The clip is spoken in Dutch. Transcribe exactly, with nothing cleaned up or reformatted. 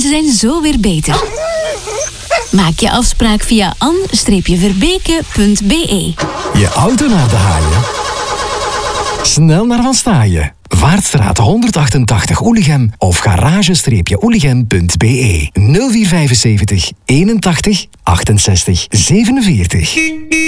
ze zijn zo weer beter. Maak je afspraak via an-verbeke punt be. Je auto naar de haaien? Snel naar Van Staaien. Vaartstraat honderdachtentachtig Oelichem of garage-oelichem punt be. nul vier vijfenzeventig eenentachtig achtenzestig zevenenveertig.